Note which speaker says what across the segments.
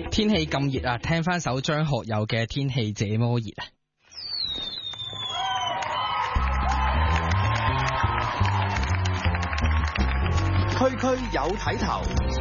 Speaker 1: 天氣咁熱啊，聽翻首張學友嘅《天氣這麼熱》啊！
Speaker 2: 區區有睇頭，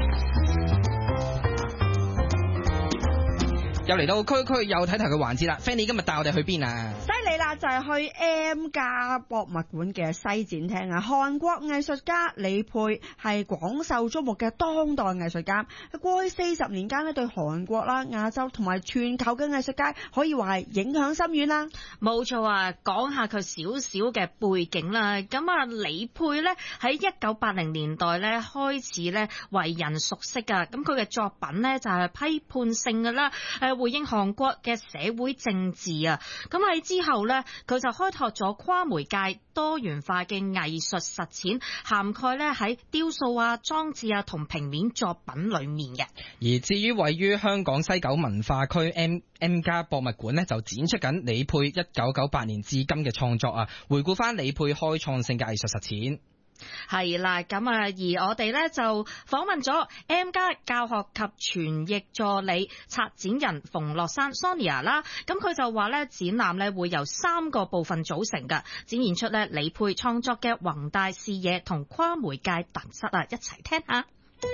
Speaker 1: 又嚟到區區有睇頭嘅環節啦。Fanny 今日帶我哋去邊啊？
Speaker 3: 犀利啦，就係去 M+ 博物館嘅西展廳啊！韓國藝術家李佩係廣受矚目嘅當代藝術家，過去40年間咧，對韓國啦、亞洲同埋全球嘅藝術界可以話係影響深遠啦。
Speaker 4: 冇錯啊，講下佢少少嘅背景啦。咁啊，李佩咧喺1980年代咧開始咧為人熟悉噶。咁佢嘅作品咧就係批判性噶啦，回應韓國嘅社會政治啊。咁喺之後咧，佢就開拓咗跨媒介多元化嘅藝術實踐，涵蓋咧喺雕塑啊、裝置啊同平面作品裏面嘅。
Speaker 1: 而至於位於香港西九文化區 M+ 博物館呢，就展出緊李佩1998年至今嘅創作啊，回顧翻李佩開創性嘅藝術實踐。
Speaker 4: 係啦，咁啊，而我哋咧就訪問咗 M+ 教學及傳譯助理策展人馮樂山 Sonia 啦，咁佢就話咧展覽咧會由3個部分組成噶，展現出咧李佩創作嘅宏大視野同跨媒介特色啊，一齊聽下。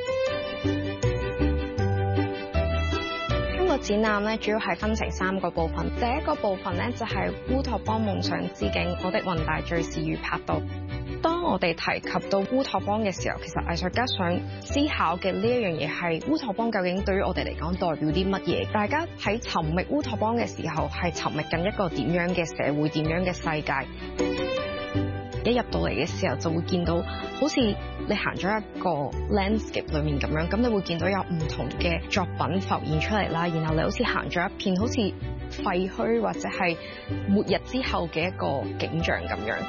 Speaker 5: 個展覽咧主要係分成3個部分，第一個部分咧就係烏托邦夢想之境，我的宏大敘事與拍到。當我哋提及到烏托邦嘅時候，其實藝術家想思考嘅呢一樣嘢係烏托邦究竟對於我哋嚟講代表啲乜嘢？大家喺尋覓烏托邦嘅時候，係尋覓緊一個點樣嘅社會、點樣嘅世界？一入到嚟嘅時候，就會見到好似你行咗一個 landscape 裏面咁樣，咁你會見到有唔同嘅作品浮現出嚟啦。然後你好似行咗一片好似廢墟或者係末日之後嘅一個景象咁樣。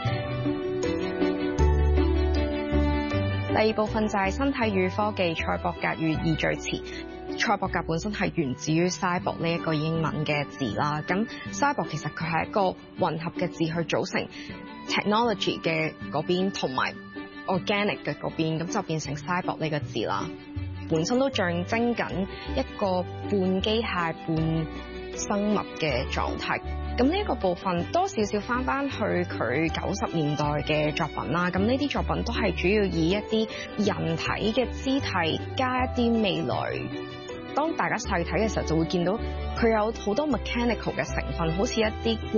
Speaker 5: 第二部分就係身體與科技，賽博格與二序詞。賽博格本身係源自於 cyborg 呢一個英文嘅字啦。咁 cyborg 其實佢係一個混合嘅字去組成 technology 嘅嗰邊同埋 organic 嘅嗰邊，咁就變成 cyborg 呢個字啦。本身都象徵緊一個半機械半生物嘅狀態。咁呢一個部分多少少翻去佢90年代嘅作品啦，咁呢啲作品都係主要以一啲人體嘅肢體加一啲未來，當大家細睇嘅時候就會見到佢有好多 mechanical 嘅成分，好似一啲